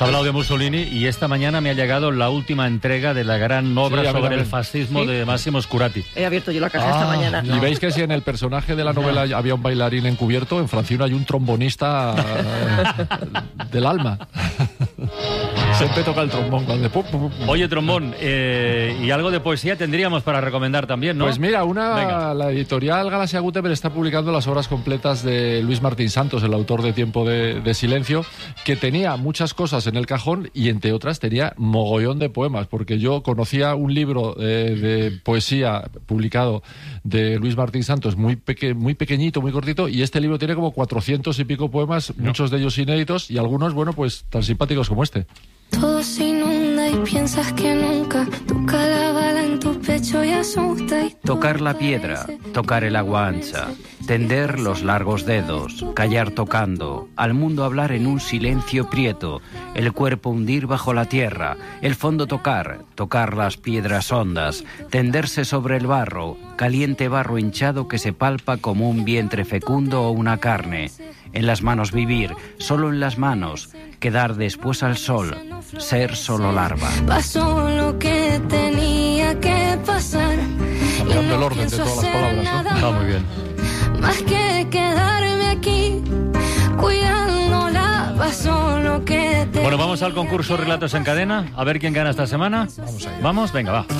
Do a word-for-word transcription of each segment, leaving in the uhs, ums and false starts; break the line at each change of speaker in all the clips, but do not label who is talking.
Has hablado de Mussolini y esta mañana me ha llegado la última entrega de la gran obra sí, sobre también. el fascismo ¿Sí? de Máximo Scurati.
He abierto yo la caja ah, esta mañana.
Y veis que si en el personaje de la novela no. había un bailarín encubierto, en Francino hay un trombonista del alma. Siempre toca el trombón. Cuando...
Oye, trombón, eh, y algo de poesía tendríamos para recomendar también, ¿no?
Pues mira, una Venga. la editorial Galaxia Gutenberg está publicando las obras completas de Luis Martín Santos, el autor de Tiempo de, de Silencio, que tenía muchas cosas en el cajón y entre otras tenía mogollón de poemas, porque yo conocía un libro eh, de poesía publicado de Luis Martín Santos muy, peque, muy pequeñito, muy cortito, y este libro tiene como cuatrocientos y pico poemas, no. muchos de ellos inéditos y algunos, bueno, pues tan simpáticos como este.
Todo se inunda y piensas que nunca toca la bala en tu pecho y asusta. Y
tocar la piedra, tocar el agua ancha, tender los largos dedos, callar tocando, al mundo hablar en un silencio prieto, el cuerpo hundir bajo la tierra, el fondo tocar, tocar las piedras hondas, tenderse sobre el barro, caliente barro hinchado que se palpa como un vientre fecundo o una carne. En las manos vivir, solo en las manos, quedar después al sol, ser solo larva.
Pasó lo que tenía que pasar.
Cambiando el orden de todas las palabras, ¿no?
Está muy bien.
Más que quedarme aquí, cuidándola, pasó lo que tenía.
Bueno, vamos al concurso Relatos en Cadena, a ver quién gana esta semana.
Vamos allá.
Vamos, venga, va.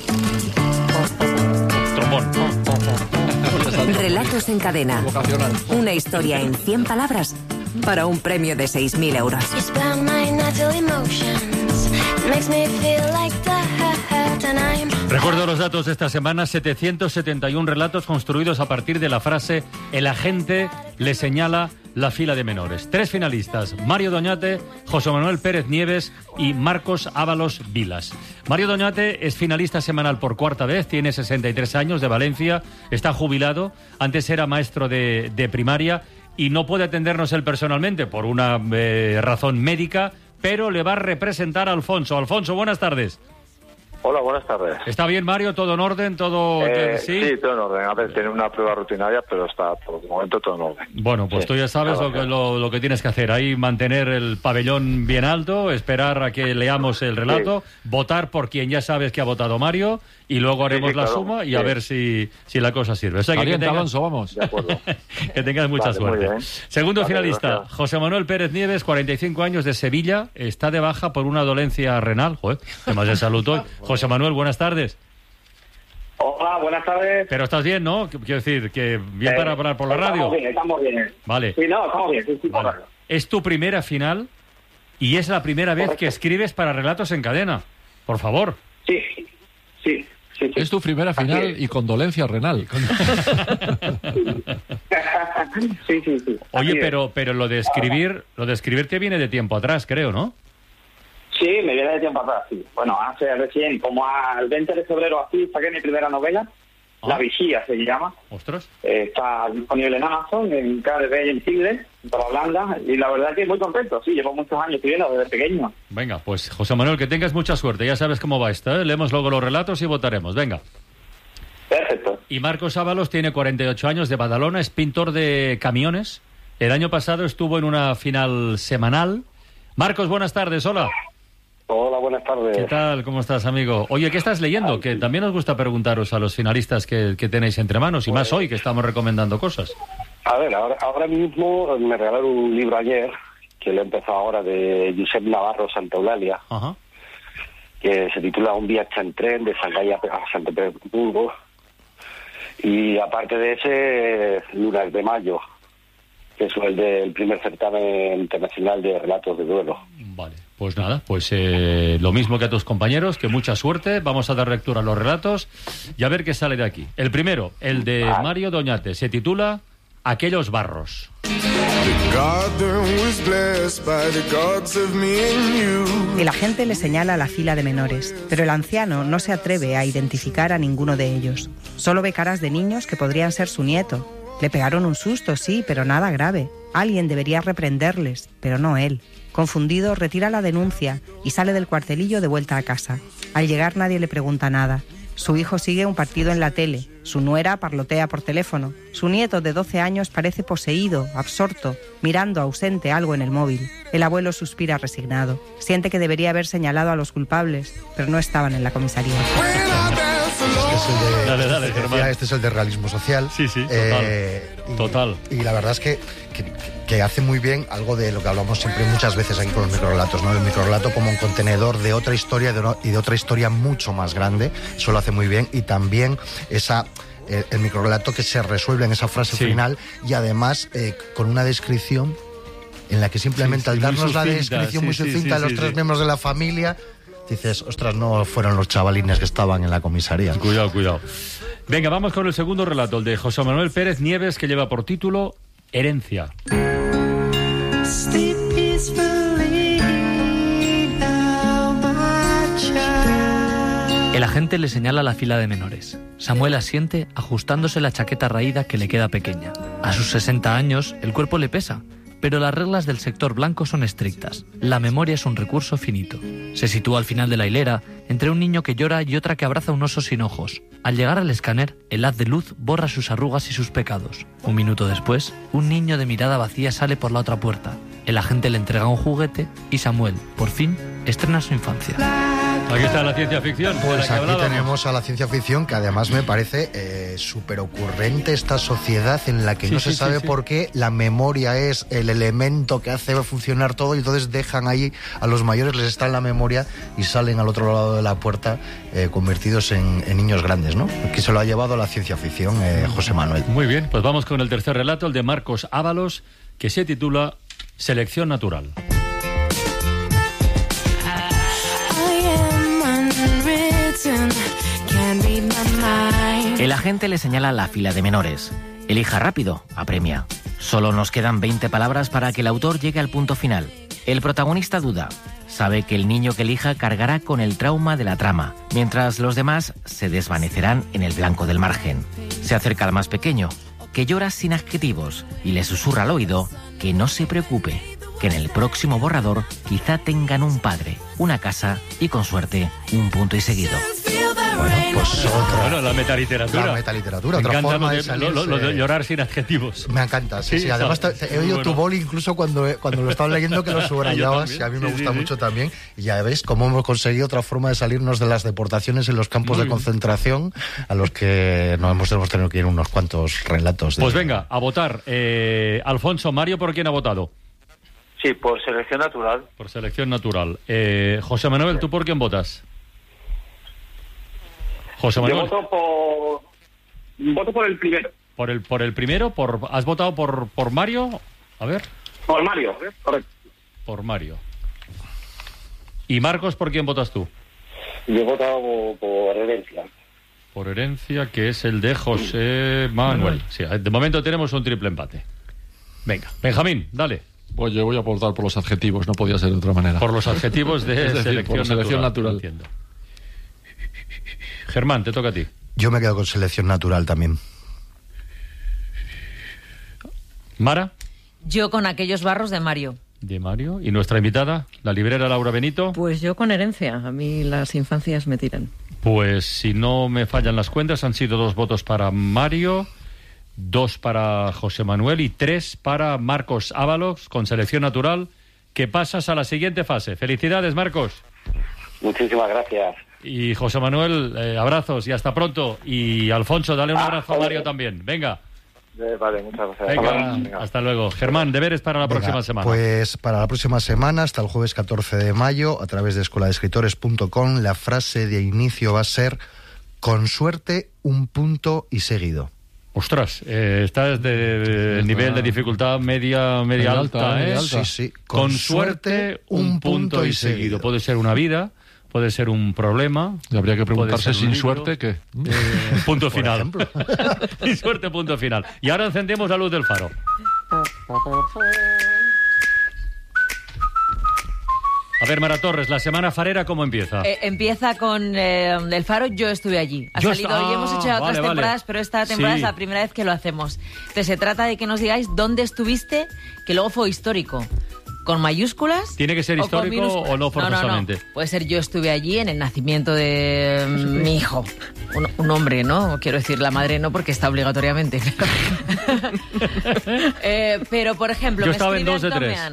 Trombón.
Relatos en Cadena.
Vocacional.
Una historia en cien palabras para un premio de seis mil euros.
Recuerdo los datos de esta semana: setecientos setenta y uno relatos construidos a partir de la frase "el agente le señala la fila de menores". Tres finalistas: Mario Doñate, José Manuel Pérez Nieves y Marcos Ábalos Vilas. Mario Doñate es finalista semanal por cuarta vez, tiene sesenta y tres años, de Valencia, está jubilado, antes era maestro de, de primaria y no puede atendernos él personalmente por una eh, razón médica, pero le va a representar a Alfonso. Alfonso, buenas tardes.
Hola, buenas tardes.
¿Está bien, Mario? ¿Todo en orden? ¿Todo
eh,
¿sí?
sí, todo en orden. A ver, tiene una prueba rutinaria, pero está por el momento todo en orden.
Bueno, pues sí, tú ya sabes lo que, lo, lo que tienes que hacer. Ahí mantener el pabellón bien alto, esperar a que leamos el relato, sí. votar por quien ya sabes que ha votado Mario y luego haremos sí, sí, la claro. suma y sí. a ver si, si la cosa sirve. O sea, que,
Caliente,
que tengas,
Alonso, vamos.
De acuerdo.
que tengas mucha vale, suerte. Segundo vale, finalista, gracias. José Manuel Pérez Nieves, cuarenta y cinco años, de Sevilla, está de baja por una dolencia renal. Joder, temas de salud hoy. José Manuel, buenas tardes.
Hola, buenas tardes.
Pero estás bien, ¿no? Quiero decir, que bien eh, para hablar por la radio.
Estamos bien, estamos bien.
Vale.
Sí, no, estamos bien. Sí, sí,
vale. Es tu primera final y es la primera vez Correcto. que escribes para Relatos en Cadena. Por favor.
Sí, sí. Sí, sí.
Es tu primera final y con dolencia renal.
sí, sí, sí.
Oye,
Así
pero, pero lo de escribir, lo de escribir te viene de tiempo atrás, creo, ¿no?
Sí, me viene de tiempo atrás, sí. Bueno, hace recién, como al veinte de febrero así, saqué mi primera novela, ah. La Vigía se llama.
Ostras.
Eh, está disponible en Amazon, en K D B y en Tigre, para Holanda, y la verdad es que muy contento, sí, llevo muchos años escribiendo desde pequeño.
Venga, pues José Manuel, que tengas mucha suerte, ya sabes cómo va esto, ¿eh? Leemos luego los relatos y votaremos, venga.
Perfecto.
Y Marcos Ábalos tiene cuarenta y ocho años, de Badalona, es pintor de camiones. El año pasado estuvo en una final semanal. Marcos, buenas tardes, hola.
Hola, buenas tardes.
¿Qué tal? ¿Cómo estás, amigo? Oye, ¿qué estás leyendo? Ay, que sí. también nos gusta preguntaros a los finalistas que, que tenéis entre manos, y pues, más hoy que estamos recomendando cosas.
A ver, ahora, ahora mismo me regalaron un libro ayer, que lo he empezado ahora, de Josep Navarro Santa Eulalia, Ajá. que se titula Un viaje en tren de Shanghái a San Petersburgo. Y aparte de ese, Lunas de Mayo, que es el del primer certamen internacional de relatos de duelo.
Vale, pues nada, pues eh, lo mismo que a tus compañeros, que mucha suerte. Vamos a dar lectura a los relatos y a ver qué sale de aquí. El primero, el de ah. Mario Doñate, se titula Aquellos barros.
El agente le señala la fila de menores, pero el anciano no se atreve a identificar a ninguno de ellos. Solo ve caras de niños que podrían ser su nieto. Le pegaron un susto, sí, pero nada grave. Alguien debería reprenderles, pero no él. Confundido, retira la denuncia y sale del cuartelillo de vuelta a casa. Al llegar nadie le pregunta nada. Su hijo sigue un partido en la tele. Su nuera parlotea por teléfono. Su nieto de doce años parece poseído, absorto, mirando ausente algo en el móvil. El abuelo suspira resignado. Siente que debería haber señalado a los culpables, pero no estaban en la comisaría.
Este es el de,
dale, dale,
decía,
Germán.
este es el de realismo social.
Sí, sí, total.
Eh, y,
total.
Y la verdad es que, que, que hace muy bien algo de lo que hablamos siempre muchas veces aquí con los microrelatos, ¿no? El microrelato como un contenedor de otra historia de no, y de otra historia mucho más grande. Eso lo hace muy bien. Y también esa... El, el microrelato que se resuelve en esa frase sí. final y además eh, con una descripción en la que simplemente sí, sí, al darnos la descripción sí, muy sucinta sí, sí, de los sí, tres sí. miembros de la familia, dices, ostras, no fueron los chavalines que estaban en la comisaría.
Cuidado, cuidado. Venga, vamos con el segundo relato, el de José Manuel Pérez Nieves, que lleva por título Herencia.
El agente le señala la fila de menores. Samuel asiente, ajustándose la chaqueta raída que le queda pequeña. A sus sesenta años, el cuerpo le pesa, pero las reglas del sector blanco son estrictas. La memoria es un recurso finito. Se sitúa al final de la hilera, entre un niño que llora y otra que abraza un oso sin ojos. Al llegar al escáner, el haz de luz borra sus arrugas y sus pecados. Un minuto después, un niño de mirada vacía sale por la otra puerta. El agente le entrega un juguete y Samuel, por fin, estrena su infancia.
Aquí está la ciencia ficción.
Pues aquí tenemos a la ciencia ficción, que además me parece eh, súper ocurrente esta sociedad en la que sí, no sí, se sabe sí, sí. por qué la memoria es el elemento que hace funcionar todo y entonces dejan ahí a los mayores, les está en la memoria y salen al otro lado de la puerta eh, convertidos en, en niños grandes, ¿no? Aquí se lo ha llevado la ciencia ficción eh, José Manuel.
Muy bien, pues vamos con el tercer relato, el de Marcos Ábalos, que se titula Selección natural.
El agente le señala la fila de menores. Elija rápido, apremia. Solo nos quedan veinte palabras para que el autor llegue al punto final. El protagonista duda. Sabe que el niño que elija cargará con el trauma de la trama, mientras los demás se desvanecerán en el blanco del margen. Se acerca al más pequeño, que llora sin adjetivos, y le susurra al oído que no se preocupe, que en el próximo borrador quizá tengan un padre, una casa y, con suerte, un punto y seguido.
Bueno, pues otra.
Bueno, la metaliteratura.
La metaliteratura,
Me
otra
encanta
forma
lo de,
de salirse.
Lo, lo de llorar sin adjetivos.
Me encanta, sí, sí.
sí
Además, te, te, he oído bueno. tu boli incluso cuando, cuando lo estaba leyendo, que lo subrayabas, y a mí me sí, gusta sí, mucho sí. también. Y ya veis cómo hemos conseguido otra forma de salirnos de las deportaciones en los campos Muy de concentración, a los que nos hemos, hemos tenido que ir unos cuantos relatos. De...
Pues venga, a votar. Eh, Alfonso, Mario, ¿por quién ha votado?
Sí, por selección natural.
Por selección natural. Eh, José Manuel, ¿tú por quién votas? José Manuel.
Yo voto por... Voto por el primero.
¿Por el, por el primero? Por, ¿Has votado por, por Mario? A ver.
Por Mario, correcto.
Por Mario. ¿Y Marcos, por quién votas tú?
Yo he votado por, por Herencia.
Por Herencia, que es el de José Manuel. Sí, de momento tenemos un triple empate. Venga, Benjamín, dale.
Pues yo voy a aportar por los adjetivos, no podía ser de otra manera.
Por los adjetivos de es decir, selección,
por selección natural.
natural. Entiendo. Germán, te toca a ti.
Yo me quedo con selección natural también.
Mara.
Yo con aquellos barros de Mario.
De Mario. ¿Y nuestra invitada, la librera Laura Benito?
Pues yo con Herencia. A mí las infancias me tiran.
Pues si no me fallan las cuentas, han sido dos votos para Mario, dos para José Manuel y tres para Marcos Ábalos, con selección natural, que pasas a la siguiente fase. Felicidades, Marcos.
Muchísimas gracias.
Y José Manuel, eh, abrazos y hasta pronto. Y Alfonso, dale un
ah,
abrazo a Mario también. Venga.
Eh, vale, muchas gracias.
Venga, Venga. Hasta luego. Germán, deberes para la
Venga,
próxima semana.
Pues para la próxima semana, hasta el jueves catorce de mayo, a través de escuela de escritores punto com, la frase de inicio va a ser: con suerte, un punto y seguido.
Ostras, eh, estás de, de nivel de dificultad media, media alta, alta, ¿eh?
Media alta. Sí, sí.
Con, Con suerte, un punto y seguido. seguido. Puede ser una vida, puede ser un problema.
Y habría que preguntarse sin suerte qué.
Eh, punto final. Sin suerte, punto final. Y ahora encendemos la luz del faro. A ver, Mara Torres, la semana farera, ¿cómo empieza?
Eh, empieza con eh, El Faro, yo estuve allí. Ha
yo
salido
está...
y hemos hecho otras
vale,
temporadas,
vale.
pero esta temporada sí. es la primera vez que lo hacemos. Entonces se trata de que nos digáis dónde estuviste, que luego fue histórico. ¿Con mayúsculas?
¿Tiene que ser histórico o, o no forzosamente?
No, no, no. Puede ser yo estuve allí en el nacimiento de mi hijo. Un, un hombre, ¿no? Quiero decir, la madre no, porque está obligatoriamente. Pero, eh, pero por ejemplo,
yo
me
estaba en dos de
Antonio
tres.
Ana.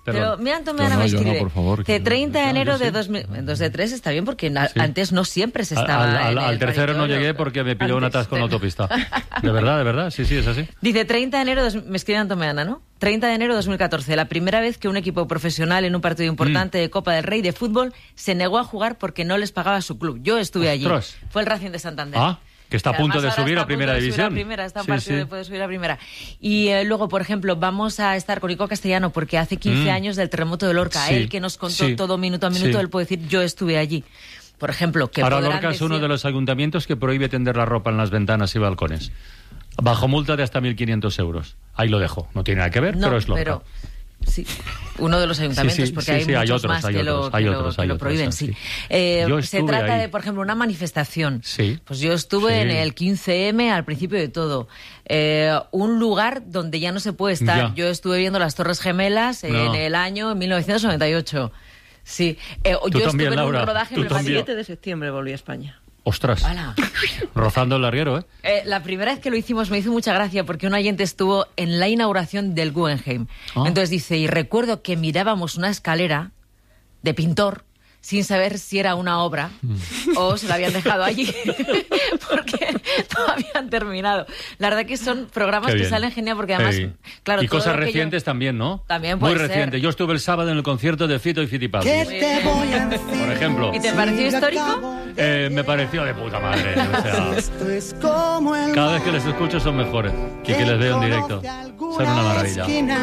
Pero mira, Antomeana
no,
me
yo
escribe.
no, por favor,
Que
que-
treinta de
no,
enero
yo
de
sí.
dos mil... dos de tres está bien, porque na-
Sí.
antes no siempre se estaba
Al, al-
en
al
el
tercero no
territorio.
llegué porque me pilló un
Antes
atasco en la
de-
autopista. De verdad, de verdad, sí, sí, es así.
Dice treinta de enero, dos- me escribe Antomeana, ¿no? treinta de enero de dos mil catorce, la primera vez que un equipo profesional en un partido importante
Mm.
de Copa del Rey de fútbol se negó a jugar porque no les pagaba su club. Yo estuve
Ostras.
allí. Fue el Racing de Santander.
Ah, que está a
Que
punto
además
de
ahora
subir
está
a primera
punto de subir
división.
a primera, está un
Sí,
partido
sí.
de poder subir a primera. Y eh, luego, por ejemplo, vamos a estar con Ico Castellano porque hace quince
Mm.
años del terremoto de Lorca.
Sí,
Él que nos contó
sí,
todo minuto a minuto,
sí.
él puede decir, yo estuve allí. Por ejemplo, que
Ahora
podrán
Lorca es
decir-
uno de los ayuntamientos que prohíbe tender la ropa en las ventanas y balcones. Bajo multa de hasta mil quinientos euros. Ahí lo dejo. No tiene nada que ver,
No,
pero es Lorca.
pero sí, uno de los ayuntamientos,
Sí, sí,
porque
sí,
hay
sí, hay
muchos
otros,
más
hay
que,
otros,
lo, que,
hay
lo-
otros,
que
hay
lo
otros,
prohíben,
sí.
sí. Eh,
Yo
se
estuve
trata
ahí.
de, por ejemplo, una manifestación.
Sí.
Pues yo estuve
Sí.
en el quince eme al principio de todo. Eh, un lugar donde ya no se puede estar.
Ya.
Yo estuve viendo las Torres Gemelas en
No.
el año mil novecientos noventa y ocho. Sí. Eh,
Tú
yo
también,
estuve
Laura,
en un rodaje
tú
en el
también.
siete de septiembre volví a España.
Ostras.
Hala.
Rozando el larguero, ¿eh?
Eh, la primera vez que lo hicimos me hizo mucha gracia porque un oyente estuvo en la inauguración del Guggenheim.
Ah.
Entonces dice, y recuerdo que mirábamos una escalera de pintor sin saber si era una obra o se la habían dejado allí porque no habían terminado. La verdad que son programas
Qué
que
bien.
salen genial porque además,
Sí.
claro,
y
todo
cosas
lo que yo-
recientes también, ¿no?
También
Muy
puede ser.
reciente. Yo estuve el sábado en el concierto de Fito y Fitipaldi.
te voy a
Por ejemplo.
¿Y te pareció histórico?
Eh, me pareció de puta madre. O sea, cada vez que les escucho son mejores y que les veo en directo. Son una maravilla.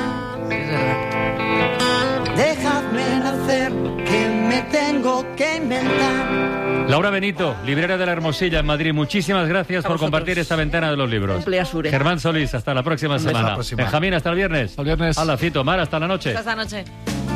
Dejadme nacer, que me tengo que inventar.
Laura Benito, librera de la Hermosilla en Madrid, muchísimas gracias por compartir esta ventana de los libros.
Emplea Sure.
Germán Solís, hasta la próxima
Un beso,
semana.
hasta la próxima.
Benjamín, hasta el viernes.
Hasta el viernes.
Hala, Fito, Mar, hasta la noche.
Hasta esta noche.